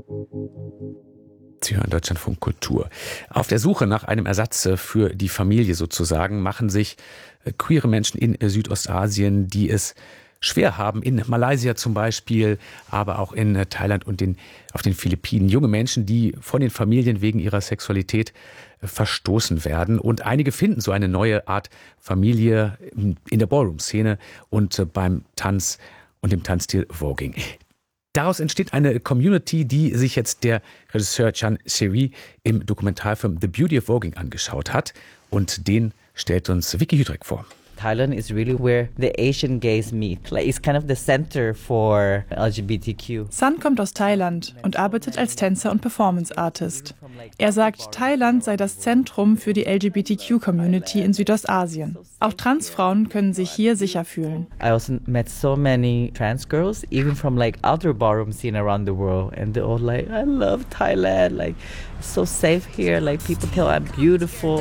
Sie hören Deutschlandfunk Kultur. Auf der Suche nach einem Ersatz für die Familie sozusagen machen sich queere Menschen in Südostasien, die es schwer haben, in Malaysia zum Beispiel, aber auch in Thailand und auf den Philippinen. Junge Menschen, die von den Familien wegen ihrer Sexualität verstoßen werden. Und einige finden so eine neue Art Familie in der Ballroom-Szene und beim Tanz und dem Tanzstil Voguing. Daraus entsteht eine Community, die sich jetzt der Regisseur Chan Seri im Dokumentarfilm The Beauty of Voguing angeschaut hat. Und den stellt uns Vicky Hüdreck vor. Thailand is really where the Asian gays meet. Like, it's kind of the center for LGBTQ. Sun kommt aus Thailand und arbeitet als Tänzer und Performance Artist. Er sagt, Thailand sei das Zentrum für die LGBTQ-Community in Südostasien. Auch Transfrauen können sich hier sicher fühlen. I also met so many trans girls, even from like other ballroom scene around the world, and they're all like, I love Thailand, like it's so safe here, like people tell I'm beautiful.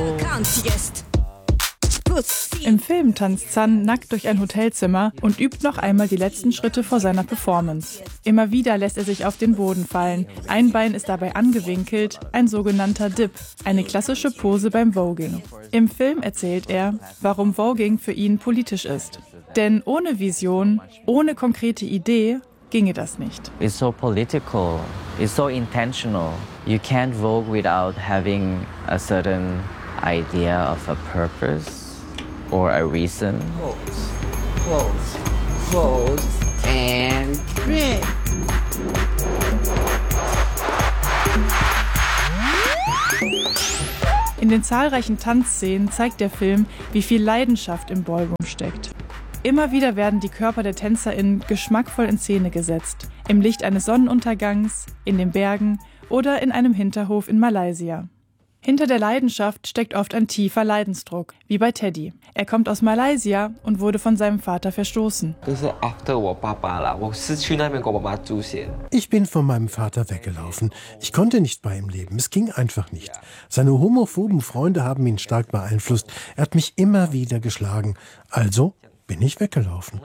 Im Film tanzt Sun nackt durch ein Hotelzimmer und übt noch einmal die letzten Schritte vor seiner Performance. Immer wieder lässt er sich auf den Boden fallen. Ein Bein ist dabei angewinkelt, ein sogenannter Dip, eine klassische Pose beim Voguing. Im Film erzählt er, warum Voguing für ihn politisch ist. Denn ohne Vision, ohne konkrete Idee ginge das nicht. It's so political, it's so intentional. You can't vogue without having a certain idea of a purpose. Or a reason. Close, and red. In den zahlreichen Tanzszenen zeigt der Film, wie viel Leidenschaft im Ballroom steckt. Immer wieder werden die Körper der TänzerInnen geschmackvoll in Szene gesetzt. Im Licht eines Sonnenuntergangs, in den Bergen oder in einem Hinterhof in Malaysia. Hinter der Leidenschaft steckt oft ein tiefer Leidensdruck, wie bei Teddy. Er kommt aus Malaysia und wurde von seinem Vater verstoßen. Ich bin von meinem Vater weggelaufen. Ich konnte nicht bei ihm leben, es ging einfach nicht. Seine homophoben Freunde haben ihn stark beeinflusst. Er hat mich immer wieder geschlagen. Also bin ich weggelaufen.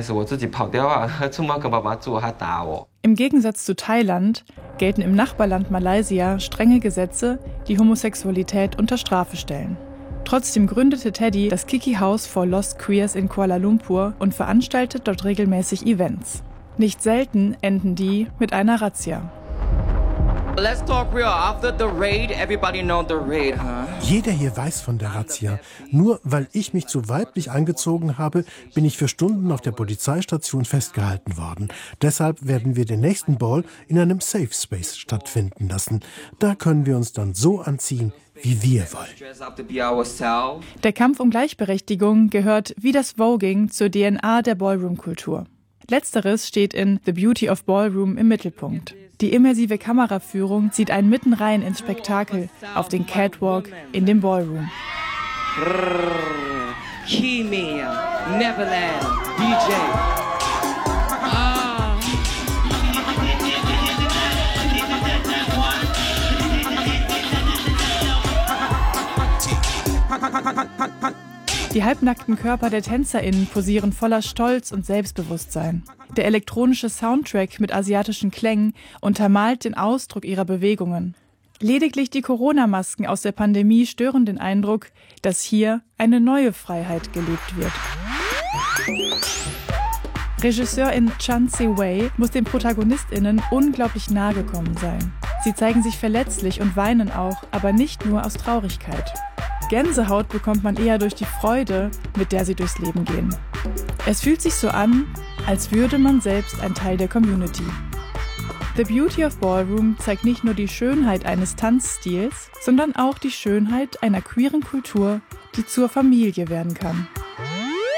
Im Gegensatz zu Thailand gelten im Nachbarland Malaysia strenge Gesetze, die Homosexualität unter Strafe stellen. Trotzdem gründete Teddy das Kiki House for Lost Queers in Kuala Lumpur und veranstaltet dort regelmäßig Events. Nicht selten enden die mit einer Razzia. Let's talk real. After the raid, everybody know the raid, huh? Jeder hier weiß von der Razzia. Nur weil ich mich zu weiblich angezogen habe, bin ich für Stunden auf der Polizeistation festgehalten worden. Deshalb werden wir den nächsten Ball in einem Safe Space stattfinden lassen. Da können wir uns dann so anziehen, wie wir wollen. Der Kampf um Gleichberechtigung gehört wie das Voguing zur DNA der Ballroom-Kultur. Letzteres steht in The Beauty of Ballroom im Mittelpunkt. Die immersive Kameraführung zieht einen mitten rein ins Spektakel, auf den Catwalk in dem Ballroom. Neverland, DJ. Die halbnackten Körper der TänzerInnen posieren voller Stolz und Selbstbewusstsein. Der elektronische Soundtrack mit asiatischen Klängen untermalt den Ausdruck ihrer Bewegungen. Lediglich die Corona-Masken aus der Pandemie stören den Eindruck, dass hier eine neue Freiheit gelebt wird. Regisseurin Chan Seri muss den ProtagonistInnen unglaublich nahe gekommen sein. Sie zeigen sich verletzlich und weinen auch, aber nicht nur aus Traurigkeit. Gänsehaut bekommt man eher durch die Freude, mit der sie durchs Leben gehen. Es fühlt sich so an, als würde man selbst ein Teil der Community. The Beauty of Ballroom zeigt nicht nur die Schönheit eines Tanzstils, sondern auch die Schönheit einer queeren Kultur, die zur Familie werden kann.